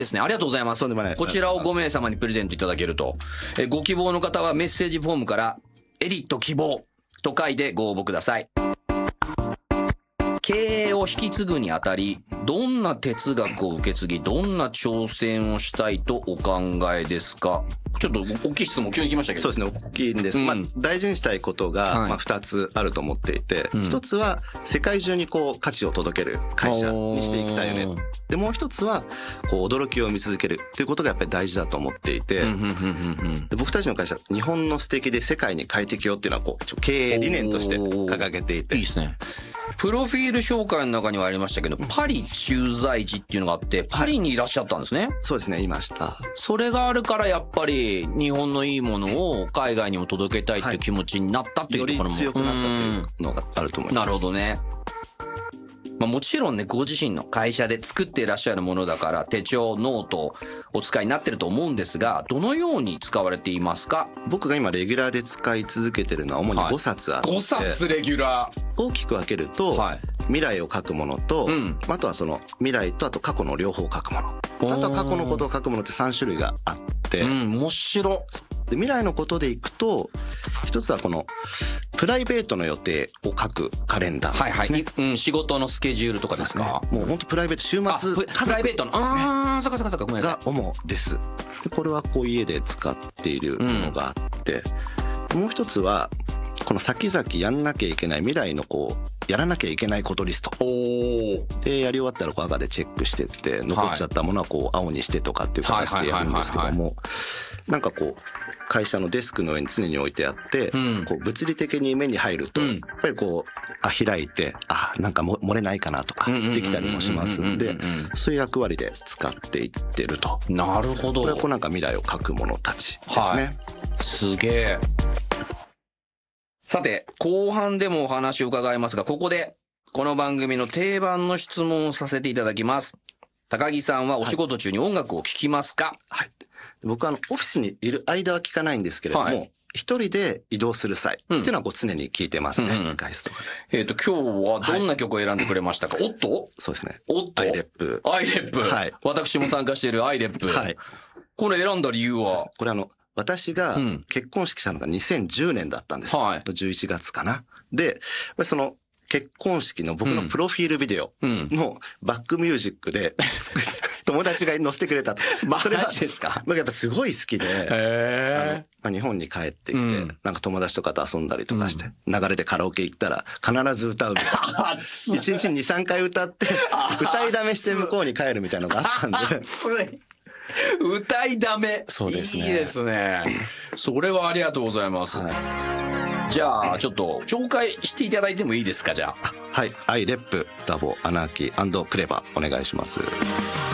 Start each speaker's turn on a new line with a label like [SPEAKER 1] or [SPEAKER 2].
[SPEAKER 1] ですね。ありがとうございます。
[SPEAKER 2] とんでもない。
[SPEAKER 1] こちらを5名様にプレゼントいただけると。ご希望の方はメッセージフォームからエディット希望と書いてご応募ください。経営を引き継ぐにあたり、どんな哲学を受け継ぎ、どんな挑戦をしたいとお考えですか？ちょっと大きい質問急に来ましたけど。
[SPEAKER 2] そうですね、大きいんです。大事にしたいことが、2つあると思っていて、1つは世界中にこう価値を届ける会社にしていきたいよね。でもう1つはこう驚きを見続けるということがやっぱり大事だと思っていて、で僕たちの会社、日本の素敵で世界に快適よっていうのはこう経営理念として掲げていて、
[SPEAKER 1] いいですね。プロフィール紹介の中にはありましたけど、パリ駐在時っていうのがあって、パリにいらっしゃったんですね。
[SPEAKER 2] そうですね、いました。
[SPEAKER 1] それがあるからやっぱり日本のいいものを海外にも届けたいっていう気持ちになったっていうところも、
[SPEAKER 2] より強くなったというのがあると思います。
[SPEAKER 1] なるほどね。もちろんね、ご自身の会社で作っていらっしゃるものだから手帳、ノートお使いになってると思うんですが、どのように使われていますか？
[SPEAKER 2] 僕が今レギュラーで使い続けてるのは主に5冊あって、
[SPEAKER 1] 5冊レギュラー
[SPEAKER 2] 大きく分けると、未来を書くものと、あとはその未来とあと過去の両方書くもの、あとは過去のことを書くものって3種類があって、
[SPEAKER 1] 面白
[SPEAKER 2] で未来のことでいくと、一つはこのプライベートの予定を書くカレンダーですね。
[SPEAKER 1] 仕事のスケジュールとかですか？
[SPEAKER 2] もう本当プライベート、週末
[SPEAKER 1] プライベートのそっかごめんなさい。
[SPEAKER 2] が主です。でこれはこう家で使っているものがあって、もう一つはこの先々やんなきゃいけない未来のこうやらなきゃいけないことリストで、やり終わったらこう赤でチェックしてって、残っちゃったものはこう青にしてとかっていう形でやるんですけども、なんかこう会社のデスクの上に常に置いてあって、こう物理的に目に入るとやっぱりこう開いて、なんか漏れないかなとかできたりもしますんで、そういう役割で使っていってると。
[SPEAKER 1] なるほど。
[SPEAKER 2] これはこうなんか未来を書くものたちですね。
[SPEAKER 1] すげえ。さて後半でもお話を伺いますが、ここでこの番組の定番の質問をさせていただきます。高木さんはお仕事中に音楽を聴きますか？
[SPEAKER 2] 僕はオフィスにいる間は聞かないんですけれども、一人で移動する際っていうのはこう常に聞いてますね。外出とかで。
[SPEAKER 1] 今日はどんな曲を選んでくれましたか？おっと？
[SPEAKER 2] そうですね。
[SPEAKER 1] おっと？アイレップ。私も参加しているアイレップ。これ選んだ理由は？
[SPEAKER 2] これ私が結婚式したのが2010年だったんです。11月かな。で、その結婚式の僕のプロフィールビデオのバックミュージックで友達が載せてくれたと。
[SPEAKER 1] それマジですか？
[SPEAKER 2] やっぱすごい好きで、日本に帰ってきて、なんか友達とかと遊んだりとかして、流れでカラオケ行ったら必ず歌うみたいな。1日に2、3回歌って、歌いだめして向こうに帰るみたいなのがあったんで。
[SPEAKER 1] 歌いだめ。
[SPEAKER 2] そうですね。
[SPEAKER 1] いいですね。それはありがとうございます。じゃあちょっと紹介していただいてもいいですか？じゃあ。
[SPEAKER 2] はい。アイレップ、ダボ、アナーキー&クレバーお願いします。